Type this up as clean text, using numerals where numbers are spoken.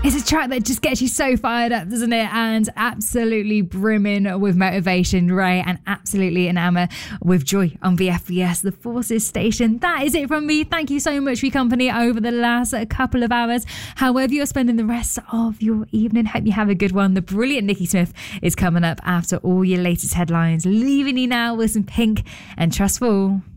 It's a track that just gets you so fired up, doesn't it? And absolutely brimming with motivation, Ray, and absolutely enamored with joy on VFBS, the Forces station. That is it from me. Thank you so much for your company over the last couple of hours. However you're spending the rest of your evening, hope you have a good one. The brilliant Nikki Smith is coming up after all your latest headlines, leaving you now with some Pink and Trustful.